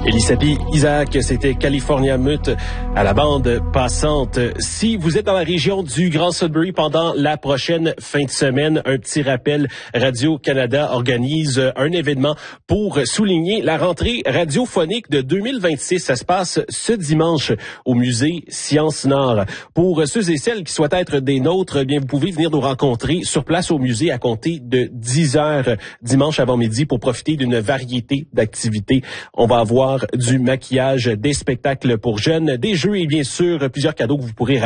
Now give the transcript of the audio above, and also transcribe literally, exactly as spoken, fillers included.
Elisabeth Isaac, c'était California Mute à la bande passante. Si vous êtes dans la région du Grand Sudbury pendant la prochaine fin de semaine, un petit rappel, Radio-Canada organise un événement pour souligner la rentrée radiophonique de deux mille vingt-six. Ça se passe ce dimanche au musée Sciences Nord. Pour ceux et celles qui souhaitent être des nôtres, eh bien vous pouvez venir nous rencontrer sur place au musée à compter de dix heures dimanche avant-midi pour profiter d'une variété d'activités. On va avoir du maquillage, des spectacles pour jeunes, des jeux et bien sûr plusieurs cadeaux que vous pourrez